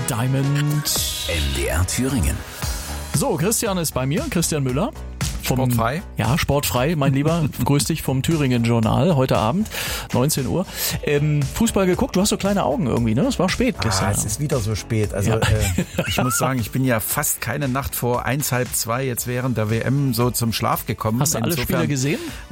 Diamond. MDR Thüringen. So, Christian ist bei mir, Christian Müller. Sportfrei? Ja, sportfrei, mein Lieber. Grüß dich vom Thüringen Journal, heute Abend, 19 Uhr. Fußball geguckt, du hast so kleine Augen irgendwie, ne? Es war spät gestern. Es ist wieder so spät. Also Ja. ich muss sagen, ich bin ja fast keine Nacht vor 1, halb 2 jetzt während der WM so zum Schlaf gekommen. Hast du alle Insofern, Spiele gesehen?